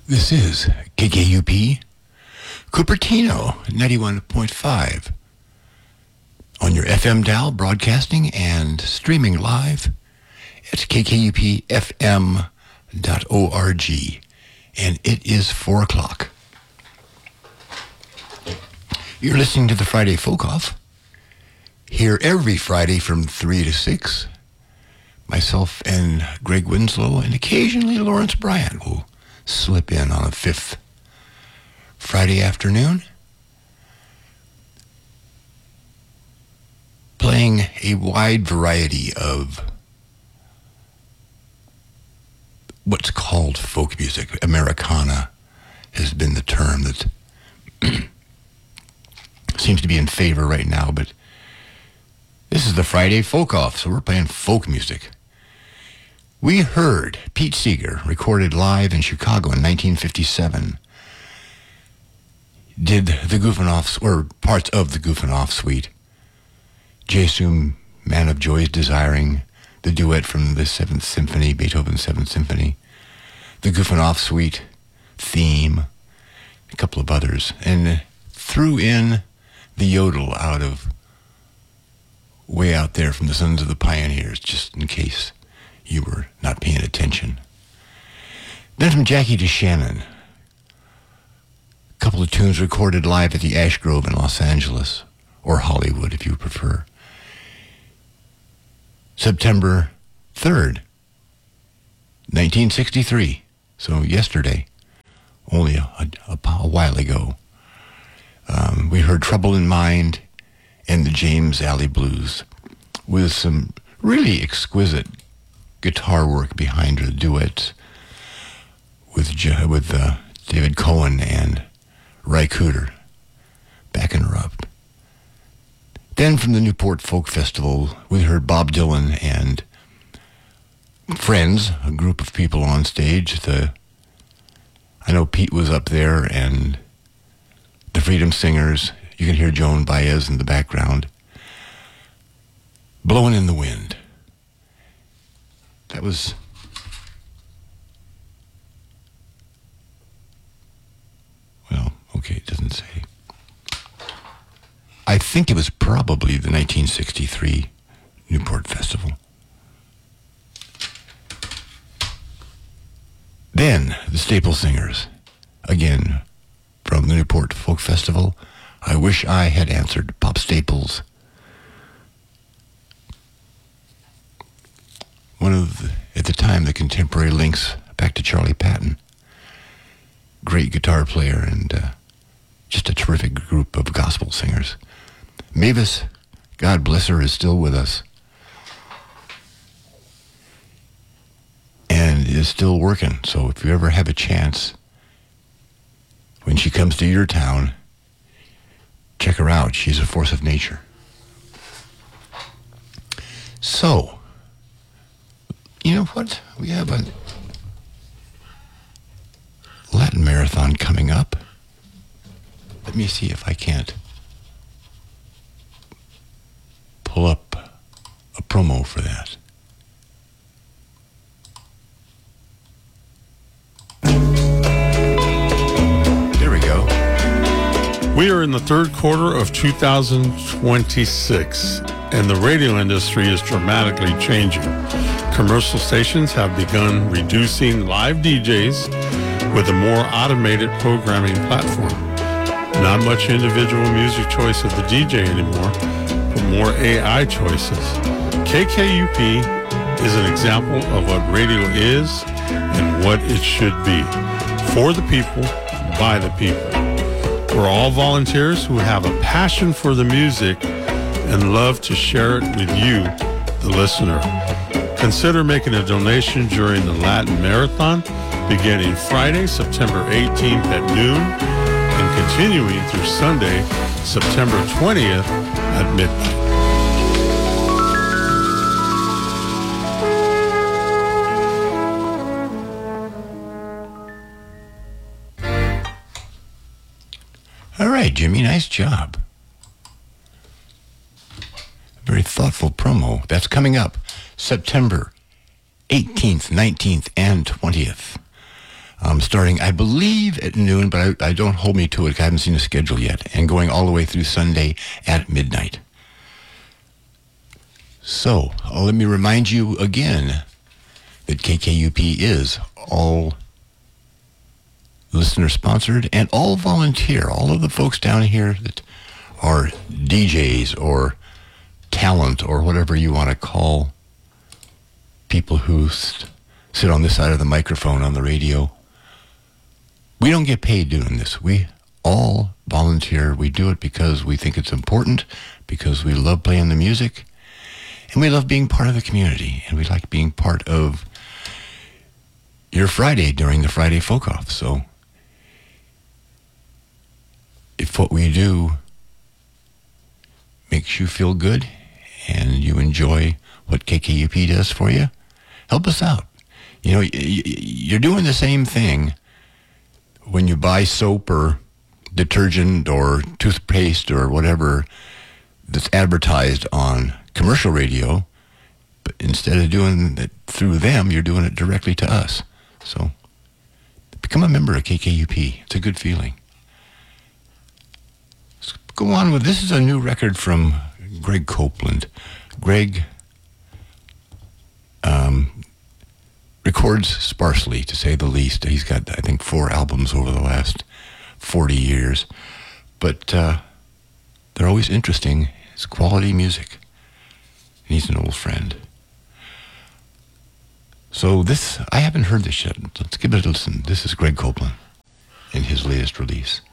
This is KKUP, Cupertino, 91.5. On your FM dial, broadcasting and streaming live at kkupfm.org. And it is 4 o'clock. You're listening to the Friday Folk Off. Here every Friday from 3 to 6. Myself and Greg Winslow, and occasionally Lawrence Bryant will slip in on a fifth Friday afternoon, playing a wide variety of what's called folk music. Americana has been the term that seems to be in favor right now, but this is the Friday Folk Off, so we're playing folk music. We heard Pete Seeger, recorded live in Chicago in 1957, did the Goofing-Off, or parts of the Goofing-Off suite. Jesu, Man of Joy's Desiring, the duet from the 7th Symphony, Beethoven's 7th Symphony, the Goofing-Off suite theme, a couple of others, and threw in the yodel out of Way Out There from the Sons of the Pioneers, just in case you were not paying attention. Then from Jackie DeShannon, a couple of tunes recorded live at the Ash Grove in Los Angeles, or Hollywood if you prefer. September 3rd, 1963, so yesterday, only a while ago. We heard Trouble in Mind and the James Alley Blues with some really exquisite guitar work behind the duets with David Cohen and Ry Cooder backing her up. Then from the Newport Folk Festival, we heard Bob Dylan and friends, a group of people on stage. I know Pete was up there, and the Freedom Singers. You can hear Joan Baez in the background. Blowing in the Wind. That was it doesn't say. I think it was probably the 1963 Newport Festival. Then the Staple Singers, again from the Newport Folk Festival. I Wish I Had Answered, Pop Staples. One of, at the time, the contemporary links back to Charlie Patton. Great guitar player and just a terrific group of gospel singers. Mavis, God bless her, is still with us. And is still working. So if you ever have a chance, when she comes to your town, check her out. She's a force of nature. So, you know what? We have a Latin Marathon coming up. Let me see if I can't pull up a promo for that. There we go. We are in the third quarter of 2026, and the radio industry is dramatically changing. Commercial stations have begun reducing live DJs with a more automated programming platform. Not much individual music choice of the DJ anymore, but more AI choices. KKUP is an example of what radio is and what it should be. For the people, by the people. We're all volunteers who have a passion for the music and love to share it with you, the listener. Consider making a donation during the Latin Marathon, beginning Friday, September 18th at noon, and continuing through Sunday, September 20th at midnight. All right, Jimmy, nice job. Very thoughtful promo. That's coming up September 18th, 19th, and 20th. starting, I believe, at noon, but I don't hold me to it. I haven't seen the schedule yet, and going all the way through Sunday at midnight. So, let me remind you again that KKUP is all listener-sponsored and all volunteer. All of the folks down here that are DJs or talent or whatever you want to call people who sit on this side of the microphone on the radio. We don't get paid doing this. We all volunteer. We do it because we think it's important, because we love playing the music, and we love being part of the community, and we like being part of your Friday during the Friday Folk Off. So if what we do makes you feel good and you enjoy what KKUP does for you, help us out. You know, you're doing the same thing when you buy soap or detergent or toothpaste or whatever that's advertised on commercial radio, but instead of doing it through them, you're doing it directly to us. So become a member of KKUP. It's a good feeling. Let's go on with, this is a new record from Greg Copeland. Greg records sparsely, to say the least. He's got, I think, 4 albums over the last 40 years. But they're always interesting. It's quality music. And he's an old friend. So this, I haven't heard this yet. Let's give it a listen. This is Greg Copeland in his latest release.